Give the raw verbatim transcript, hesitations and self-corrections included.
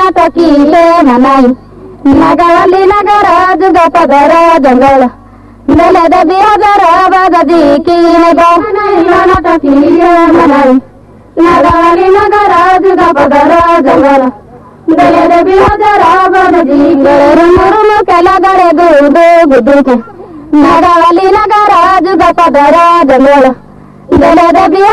नाटकी हे मनाई नगवली नगर जुग पदर जंगल ಬೆಳೆದ ಬಿಹದರ ಬಗದಿ ಕೀನೆಗ ನಾಟಕಿ ಮನೈ ನಗವಲಿ ನಗರ ಜುಗ ಪದರ ಜಂಗಲ ಬೆಳೆದ ಬಿಹದರ ಬಗದಿ ಕೆಳರು ಮುರುಳು ಕೆಳಗಡೆದು ಗುದ್ದುಕೆ ನಗವಲಿ ನಗರ ಜುಗ ಪದರ ಜಂಗಲ ಬೆಳೆದ ಬಿಹ